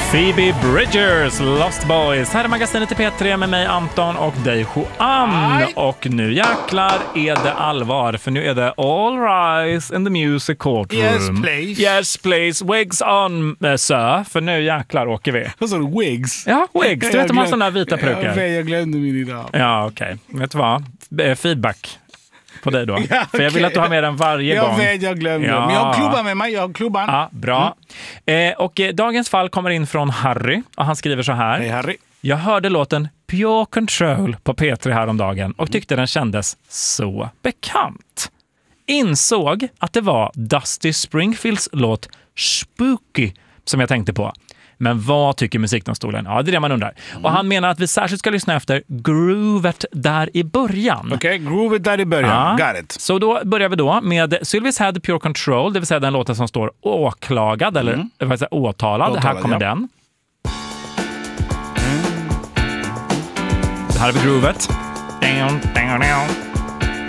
Phoebe Bridgers, Lost Boys. Här är magasinet i P3 med mig Anton och dig Juan. Och nu jäklar är det allvar, för nu är det All Rise in the Music Courtroom. Yes, please. Yes, please. Wigs on, sir. För nu jäklar åker vi. Vad sa du? Wigs? Ja, wigs. Du vet de har sådana vita peruker. Jag glömde min idag. Ja, okej. Vet du vad? Feedback på dig då. Ja, för jag vill att du har med den varje gång. Jag vet, jag glömde. Ja. Men jag har klubban med mig, Ja, bra. Och dagens fall kommer in från Harry. Och han skriver så här. Hej Harry. Jag hörde låten Pure Control på P3 häromdagen och tyckte den kändes så bekant. Insåg att det var Dusty Springfields låt Spooky som jag tänkte på. Men vad tycker musikdomstolen? Ja, det är det man undrar. Och han menar att vi särskilt ska lyssna efter groovet där i början. Okej, groovet där i början. Ja. Got it. Så då börjar vi då med Sylvia's Head Pure Control, det vill säga den låten som står åklagad, eller vad säger, åtalad. Här kommer den. Det här är vi groovet.